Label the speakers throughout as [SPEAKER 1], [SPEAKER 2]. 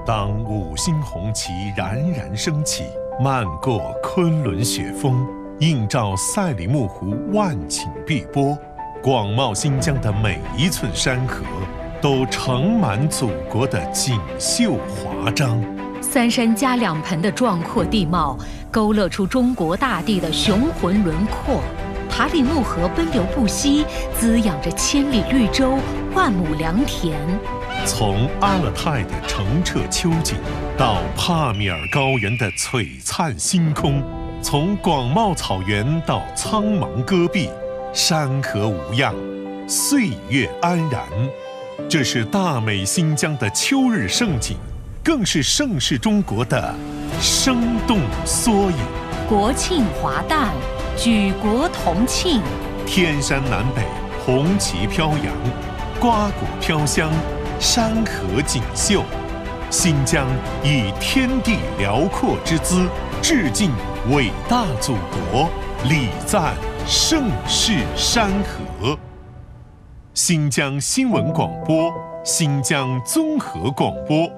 [SPEAKER 1] 当五星红旗冉冉升起，漫过昆仑雪峰，映照赛里木湖万顷碧波，广袤新疆的每一寸山河都盛满祖国的锦绣华章。
[SPEAKER 2] 三山加两盆的壮阔地貌，勾勒出中国大地的雄浑轮廓。塔里木河奔流不息，滋养着千里绿洲、万亩良田。
[SPEAKER 1] 从阿勒泰的澄澈秋景，到帕米尔高原的璀璨星空，从广袤草原到苍茫戈壁，山河无恙，岁月安然。这是大美新疆的秋日盛景，更是盛世中国的生动缩影。
[SPEAKER 2] 国庆华诞，举国同庆，
[SPEAKER 1] 天山南北，红旗飘扬，瓜果飘香，山河锦绣。新疆以天地辽阔之姿，致敬伟大祖国，礼赞盛世山河。新疆新闻广播，新疆综合广播。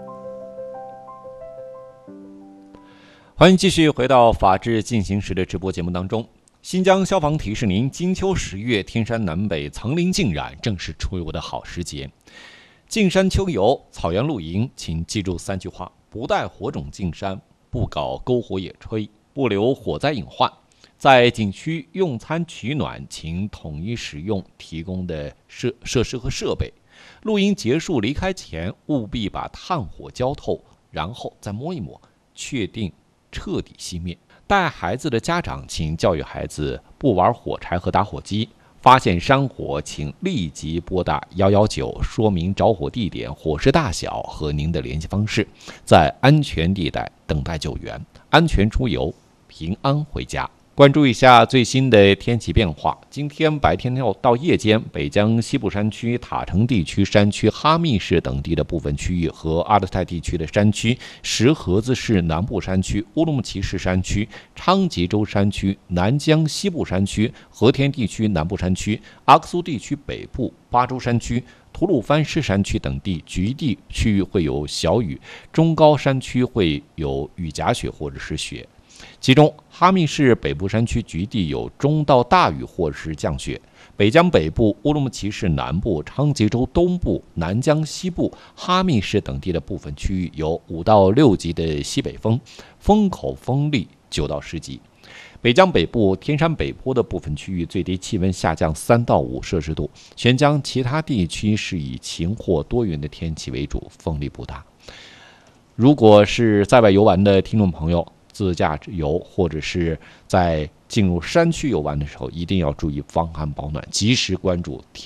[SPEAKER 3] 欢迎继续回到法治进行时的直播节目当中。新疆消防提示您，金秋10月，天山南北层林尽染，正是出游的好时节。进山秋游、草原露营，请记住3句话：不带火种进山，不搞篝火野炊，不留火灾隐患。在景区用餐取暖，请统一使用提供的设施和设备。露营结束离开前，务必把炭火浇透，然后再摸一摸，确定彻底熄灭。带孩子的家长请教育孩子不玩火柴和打火机。发现山火，请立即拨打119，说明着火地点、火势大小和您的联系方式，在安全地带等待救援，安全出游，平安回家。关注一下最新的天气变化。今天白天到夜间，北疆西部山区、塔城地区山区、哈密市等地的部分区域和阿勒泰地区的山区、石河子市南部山区、乌鲁木齐市山区、昌吉州山区、南疆西部山区、和田地区南部山区、阿克苏地区北部、巴州山区、吐鲁番市山区等地局地区域会有小雨，中高山区会有雨夹雪或者是雪。其中，哈密市北部山区局地有中到大雨或是降雪，北疆北部、乌鲁木齐市南部、昌吉州东部、南疆西部、哈密市等地的部分区域有5到6级的西北风，风口风力9到10级。北疆北部、天山北坡的部分区域最低气温下降3到5摄氏度，全疆其他地区是以晴或多云的天气为主，风力不大。如果是在外游玩的听众朋友，自驾游或者是在进入山区游玩的时候，一定要注意防寒保暖，及时关注天